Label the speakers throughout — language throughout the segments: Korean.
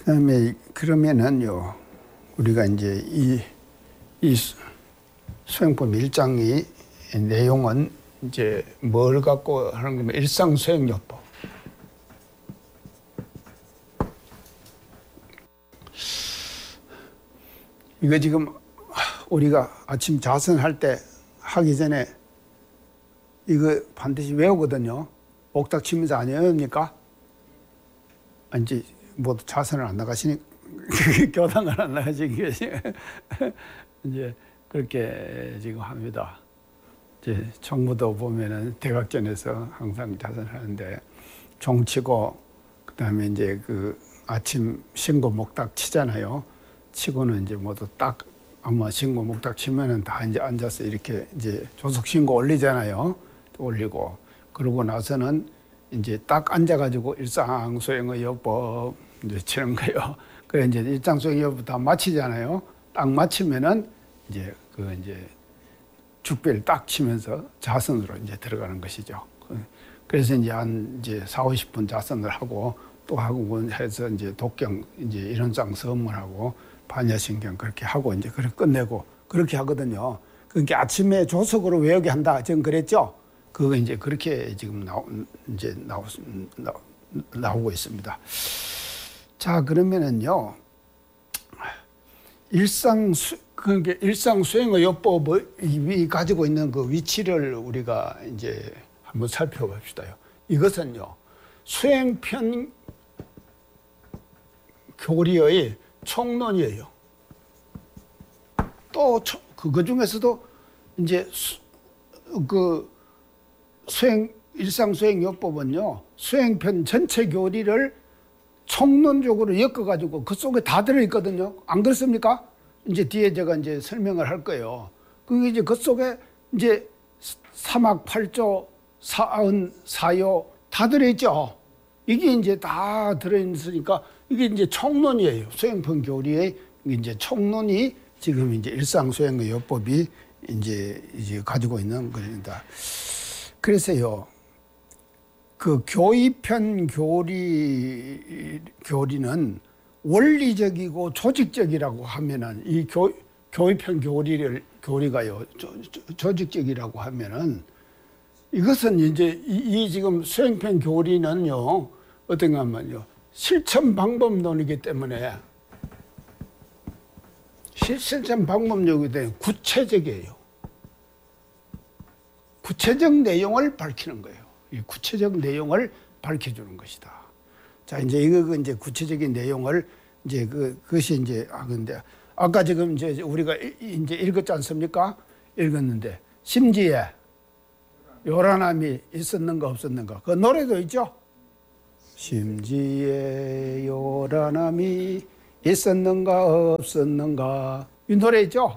Speaker 1: 그다음에 그러면은요, 우리가 이제 이 수행법 1장이 내용은 이제 뭘 갖고 하는 거면 일상수행요법. 이거 지금 우리가 아침 자선할 때 하기 전에 이거 반드시 외우거든요. 옥탁 치면서 안 외웁니까? 이제 모두 자선을 안 나가시니까 교당을 안 나가시니까 이제 그렇게 지금 합니다. 이제 정부도 보면은 대각전에서 항상 자선하는데 종치고 그다음에 이제 그 아침 신고 목탁 치잖아요. 치고는 이제 모두 딱 아마 신고 목탁 치면은 다 이제 앉아서 이렇게 이제 조속 신고 올리잖아요. 또 올리고 그러고 나서는 이제 딱 앉아가지고 일상수행의 요법 이제 치는 거예요. 그래 이제 일상수행의 요법 다 마치잖아요. 딱 마치면은 이제 그 이제 죽배를 딱 치면서 자선으로 이제 들어가는 것이죠. 그래서 이제 한 이제 40-50분 자선을 하고 또 하고 해서 이제 독경 이제 이론상 서문하고 반야신경 그렇게 하고 이제 그렇게 끝내고 그렇게 하거든요. 그러니까 아침에 조석으로 외우게 한다. 지금 그랬죠? 그거 이제 그렇게 지금 나오고 있습니다. 자, 그러면은요, 그러니까 일상수행의 요법이 가지고 있는 그 위치를 우리가 이제 한번 살펴봅시다요. 이것은요, 수행편 교리의 총론이에요. 또 그거 중에서도 이제 일상수행요법은요, 수행편 전체 교리를 총론적으로 엮어가지고 그 속에 다 들어있거든요. 안 그렇습니까? 이제 뒤에 제가 이제 설명을 할 거예요. 그게 이제 그 속에 이제 사막 8조, 사은, 사요 다 들어있죠. 이게 이제 다 들어있으니까 이게 이제 총론이에요. 수행편 교리의 이제 총론이 지금 이제 일상수행의 요법이 이제 가지고 있는 겁니다. 그래서요, 그 교의편 교리는 원리적이고 조직적이라고 하면은 이 교의편 교리가요, 조직적이라고 하면은 이것은 이제 이 지금 수행편 교리는요, 어떤가 하면요, 실천 방법론이기 때문에 실천 방법론이기 때문에 구체적이에요. 구체적 내용을 밝히는 거예요. 이 구체적 내용을 밝혀주는 것이다. 자, 이제 이거 이제 구체적인 내용을 이제 그것이 이제 근데 아까 지금 이제 우리가 이제 읽었지 않습니까? 읽었는데 심지에 요란함이 있었는가 없었는가. 그 노래도 있죠. 심지에 요란함이 있었는가 없었는가. 이 노래 있죠.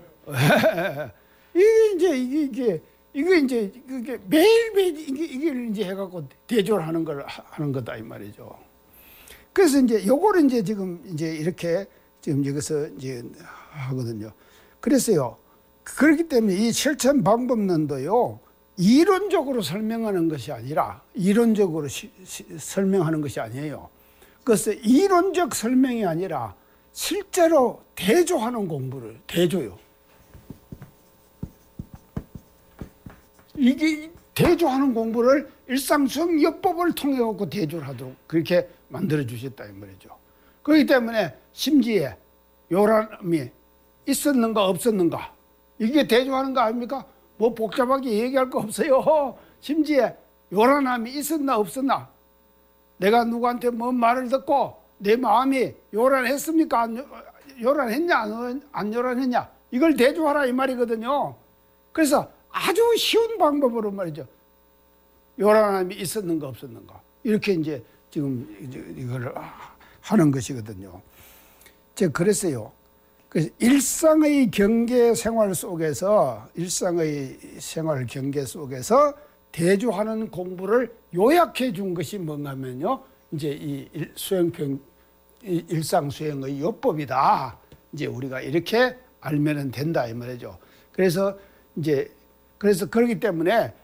Speaker 1: 이게 그게 매일매일 이게 이제 해갖고 대조를 하는 거다 이 말이죠. 그래서 이제 요거를 이제 지금 이제 이렇게 지금 여기서 이제 하거든요. 그래서요, 그렇기 때문에 이 실천 방법론도요, 이론적으로 설명하는 것이 아니라 이론적으로 설명하는 것이 아니에요. 그래서 이론적 설명이 아니라 실제로 대조하는 공부를 대조요. 이게 대조하는 공부를 일상수행요법을 통해 갖고 대조를 하도록 그렇게 만들어 주셨다 이 말이죠. 그렇기 때문에 심지에 요란함이 있었는가 없었는가 이게 대조하는 거 아닙니까? 뭐 복잡하게 얘기할 거 없어요. 심지에 요란함이 있었나 없었나, 내가 누구한테 뭔 말을 듣고 내 마음이 요란했습니까? 요란했냐 안 요란했냐, 이걸 대조하라 이 말이거든요. 그래서 아주 쉬운 방법으로 말이죠, 요란함이 있었는가 없었는가 이렇게 이제 지금 이걸 하는 것이거든요. 제가 그랬어요. 그래서 일상의 경계 생활 속에서 대조하는 공부를 요약해 준 것이 뭔가 하면요, 이제 이 수행편 일상수행의 요법이다. 이제 우리가 이렇게 알면은 된다 이 말이죠. 그래서 그렇기 때문에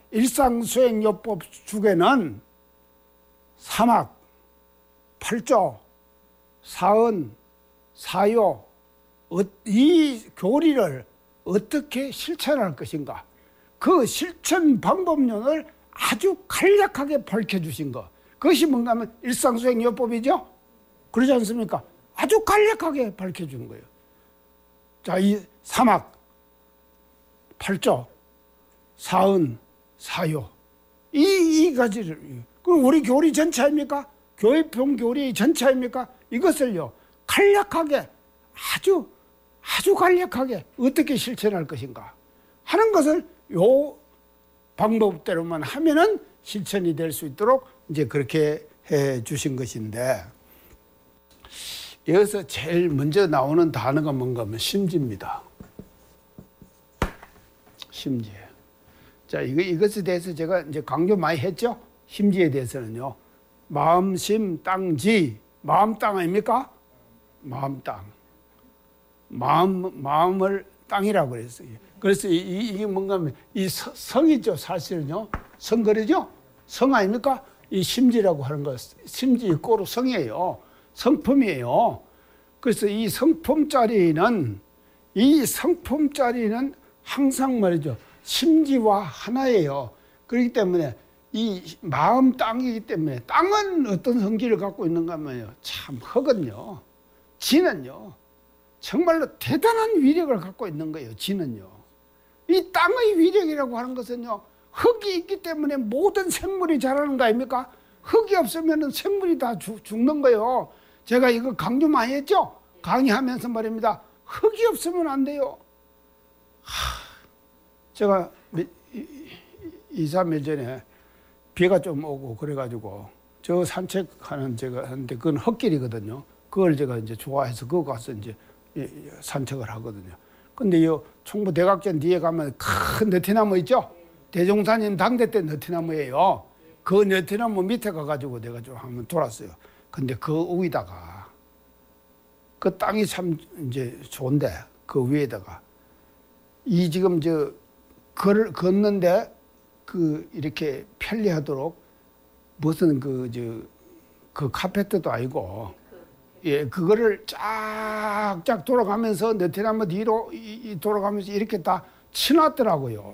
Speaker 1: 일상수행요법 중에는 사막, 8조, 사은, 사요, 이 교리를 어떻게 실천할 것인가? 그 실천 방법론을 아주 간략하게 밝혀주신 것. 그것이 뭔가 하면 일상수행요법이죠? 그러지 않습니까? 아주 간략하게 밝혀준 거예요. 자, 이 사막, 팔조, 사은, 사요. 이 가지를. 그럼 우리 교리 전체 아닙니까? 교회평 교리 전체 아닙니까? 이것을요, 간략하게, 아주 간략하게 어떻게 실천할 것인가 하는 것을 요 방법대로만 하면은 실천이 될 수 있도록 이제 그렇게 해 주신 것인데, 여기서 제일 먼저 나오는 단어가 뭔가 하면 심지입니다. 심지. 자, 이것에 대해서 제가 이제 강조 많이 했죠? 심지에 대해서는요. 마음, 심, 땅, 지. 마음 땅 아닙니까? 마음 땅. 마음을 땅이라고 그랬어요. 그래서 이게 뭔가 하면 이 성이죠, 사실은요. 성거래죠? 성 아닙니까? 이 심지라고 하는 거, 심지 꼬로 성이에요. 성품이에요. 그래서 이 성품짜리는 항상 말이죠. 심지와 하나예요. 그렇기 때문에 이 마음 땅이기 때문에, 땅은 어떤 성질을 갖고 있는가 하면요. 참 흙은요. 지는요. 정말로 대단한 위력을 갖고 있는 거예요. 지는요. 이 땅의 위력이라고 하는 것은요. 흙이 있기 때문에 모든 생물이 자라는 거 아닙니까? 흙이 없으면 생물이 다 죽는 거예요. 제가 이거 강조 많이 했죠? 강의하면서 말입니다. 흙이 없으면 안 돼요. 제가 2, 3일 전에 비가 좀 오고 그래가지고 저 산책하는 제가 하는데 그건 흙길이거든요. 그걸 제가 이제 좋아해서 그거 가서 이제 산책을 하거든요. 근데 이 총부 대각전 뒤에 가면 큰 너티나무 있죠? 대종사님 당대 때 너티나무예요. 그 너티나무 밑에 가가지고 내가 좀 한번 돌았어요. 근데 그 위에다가 그 땅이 참 이제 좋은데 그 위에다가 이 지금 저 걷는데 그 이렇게 편리하도록 무슨 그 카페트도 아니고 예, 그거를 쫙쫙 돌아가면서 너티나무 뒤로 돌아가면서 이렇게 다 치놨더라고요.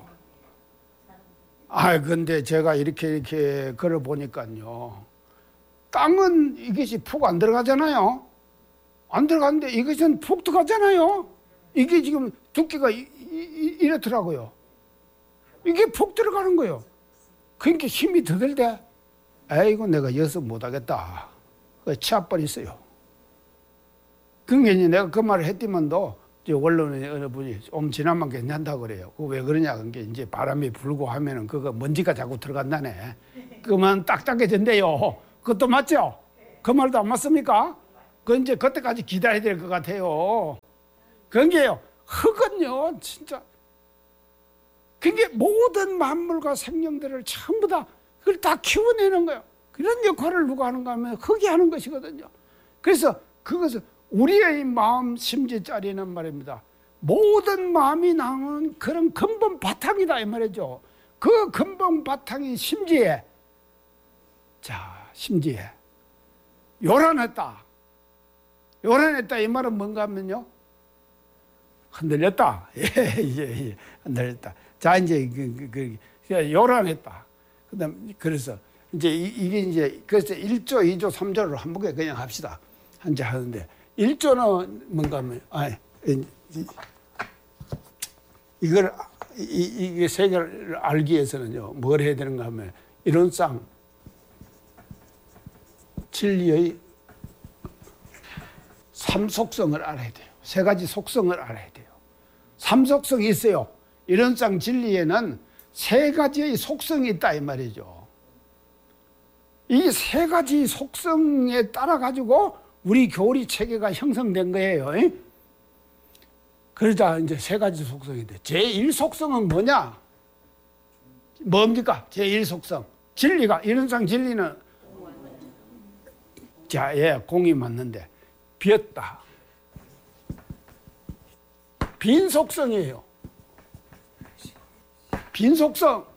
Speaker 1: 근데 제가 이렇게 걸어보니까요. 땅은 이것이 푹 안 들어가잖아요. 안 들어가는데 이것은 푹 들어가잖아요. 이게 지금 두께가 이렇더라고요. 이게 푹 들어가는 거예요. 그러니까 힘이 더 들 때, 아이고, 내가 여기서 못하겠다. 치아버렸어요. 그러니까 이제 내가 그 말을 했더만도, 원로는 어느 분이 좀 지나면 괜찮다고 그래요. 그거 왜 그러냐. 그게 이제 바람이 불고 하면은 그거 먼지가 자꾸 들어간다네. 그러면 딱딱해진대요. 그것도 맞죠? 그 말도 안 맞습니까? 그 이제 그때까지 기다려야 될 것 같아요. 그런 게요. 흙은요, 진짜. 그게 모든 만물과 생명들을 전부 다 그걸 다 키워내는 거예요. 그런 역할을 누가 하는가 하면 흙이 하는 것이거든요. 그래서 그것을 우리의 마음 심지자리는 말입니다. 모든 마음이 나오는 그런 근본 바탕이다 이 말이죠. 그 근본 바탕이 심지에, 자, 심지에 요란했다. 요란했다 이 말은 뭔가 하면요. 흔들렸다. 예, 흔들렸다. 자, 이제 요란했다. 그다음 그래서 이제 이게 이제 그래서 1조, 2조, 3조를 한 번에 그냥 합시다. 한제 하는데 1조는 뭔가 하면 이걸 이게 세계를 알기 위해서는요. 뭘 해야 되는가 하면 이론상 진리의 3속성을 알아야 돼요. 3가지 속성을 알아야 돼요. 3속성이 있어요. 이론상 진리에는 3가지의 속성이 있다 이 말이죠. 이 3가지 속성에 따라 가지고 우리 교리 체계가 형성된 거예요. 그러자 이제 3가지 속성이 돼. 제1속성은 뭐냐? 뭡니까? 제1속성. 진리가, 이론상 진리는 자, 예, 공이 맞는데 비었다. 빈 속성이에요. 빈 속성.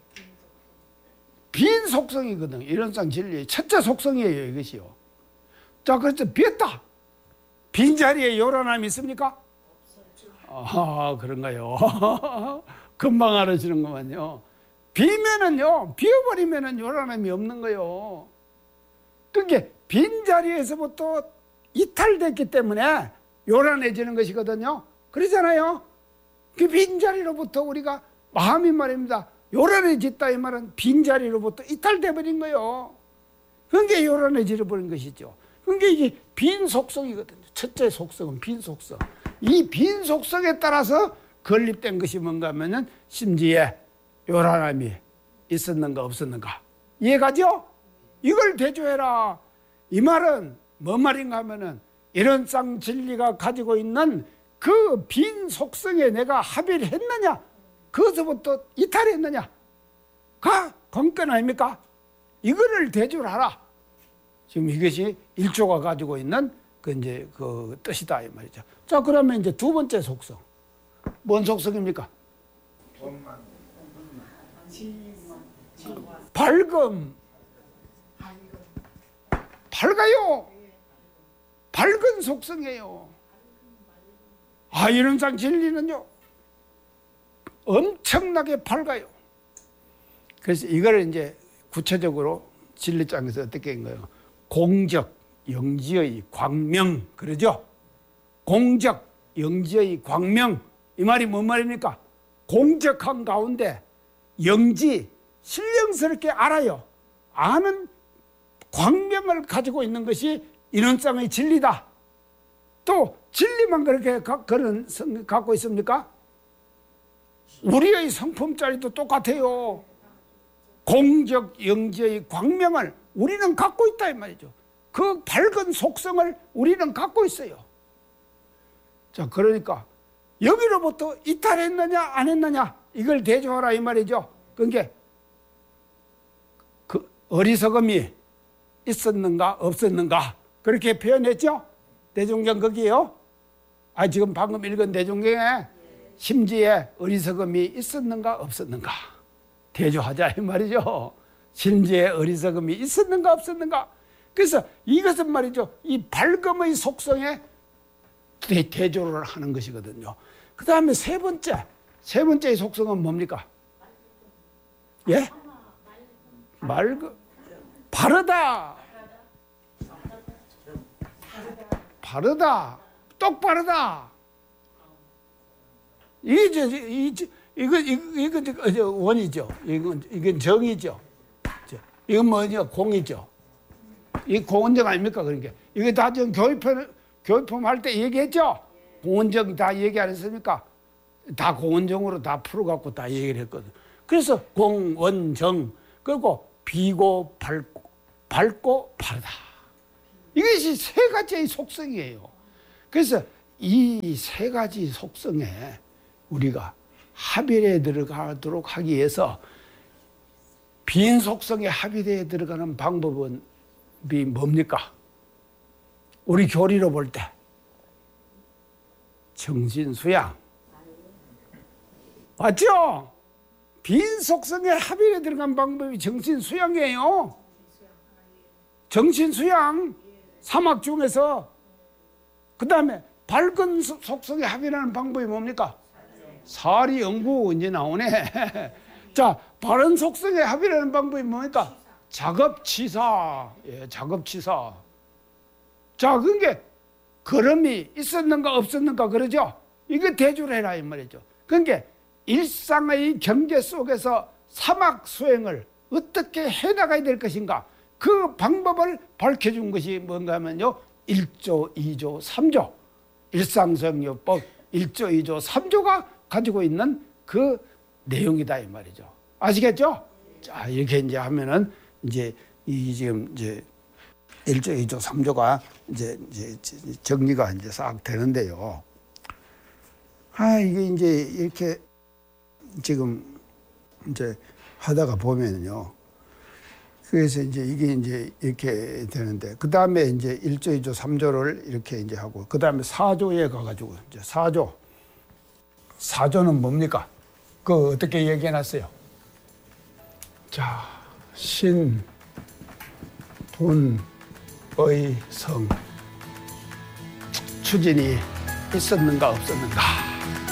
Speaker 1: 빈 속성이거든. 이론상 진리의 첫째 속성이에요, 이것이요. 자, 그래서 비었다. 빈자리에 요란함이 있습니까? 아, 그런가요? 금방 알아지는구만요. 비면은요, 비어버리면은 요란함이 없는 거요. 그게 빈자리에서부터 이탈됐기 때문에 요란해지는 것이거든요. 그러잖아요. 그 빈자리로부터 우리가 마음이 말입니다. 요란해졌다 이 말은 빈자리로부터 이탈돼 버린 거예요. 그게 요란해져 버린 것이죠. 그게 이게 빈 속성이거든요. 첫째 속성은 빈 속성. 이 빈 속성에 따라서 건립된 것이 뭔가 하면은 심지에 요란함이 있었는가 없었는가. 이해가죠? 이걸 대조해라. 이 말은 뭔 말인가 하면은 이런상 진리가 가지고 있는 그 빈 속성에 내가 합의를 했느냐, 그것부터 이탈했느냐, 가 관건 아닙니까? 이거를 대조를 하라. 지금 이것이 일조가 가지고 있는 그 이제 그 뜻이다 이 말이죠. 자, 그러면 이제 두 번째 속성. 뭔 속성입니까? 밝음. 밝아요. 밝은 속성이에요. 아, 이런상 진리는요, 엄청나게 밝아요. 그래서 이걸 이제 구체적으로 진리장에서 어떻게 한 거예요? 공적, 영지의 광명, 그러죠? 공적, 영지의 광명. 이 말이 뭔 말입니까? 공적한 가운데 영지, 신령스럽게 알아요. 아는 광명을 가지고 있는 것이 인원상의 진리다. 또 진리만 그렇게 그런 갖고 있습니까? 우리의 성품자리도 똑같아요. 공적 영지의 광명을 우리는 갖고 있다 이 말이죠. 그 밝은 속성을 우리는 갖고 있어요. 자, 그러니까 여기로부터 이탈했느냐 안 했느냐 이걸 대조하라 이 말이죠. 그러니까 그 어리석음이 있었는가 없었는가 그렇게 표현했죠. 대종경 거기에요. 아, 지금 방금 읽은 대종경에 심지에 어리석음이 있었는가 없었는가 대조하자 이 말이죠. 심지에 어리석음이 있었는가 없었는가. 그래서 이것은 말이죠, 이 밝음의 속성에 대조를 하는 것이거든요. 그 다음에 세 번째의 속성은 뭡니까? 예? 바르다. 바르다. 똑바르다. 이거 원이죠. 이건 정이죠. 이건 뭐냐? 공이죠. 이 공원정 아닙니까? 그러니까 이게 다 지금 교육품 할 때 얘기했죠. 공원정 다 얘기 안 했습니까? 다 공원정으로 다 풀어갖고 다 얘기를 했거든. 그래서 공원정, 그리고 비고 밝고 바르다. 이것이 세 가지의 속성이에요. 그래서 이 세 가지 속성에 우리가 합일에 들어가도록 하기 위해서 빈 속성에 합일에 들어가는 방법은 뭡니까? 우리 교리로 볼 때 정신수양. 맞죠? 빈 속성에 합일에 들어간 방법이 정신수양이에요. 정신수양. 사막 중에서 그 다음에 밝은 속성에 합일하는 방법이 뭡니까? 사리 연구 이제 나오네. 자, 바른 속성에 합일하는 방법이 뭡니까? 작업치사. 예, 작업치사. 자, 그게 걸음이 있었는가 없었는가 그러죠? 이거 대조를 해라 이 말이죠. 그러니까 일상의 경계 속에서 사막 수행을 어떻게 해나가야 될 것인가, 그 방법을 밝혀준 것이 뭔가 하면요, 1조, 2조, 3조 일상성요법 1조, 2조, 3조가 가지고 있는 그 내용이다 이 말이죠. 아시겠죠? 자, 이렇게 이제 하면은 이제 이 지금 이제 1조, 2조, 3조가 이제 정리가 이제 싹 되는데요. 아, 이게 이제 이렇게 지금 이제 하다가 보면요. 그래서 이제 이게 이제 이렇게 되는데, 그 다음에 이제 1조, 2조, 3조를 이렇게 이제 하고, 그 다음에 4조에 가가지고 이제 4조. 4조는 뭡니까? 그거 어떻게 얘기해 놨어요? 자, 신, 분, 의 성 추진이 있었는가 없었는가.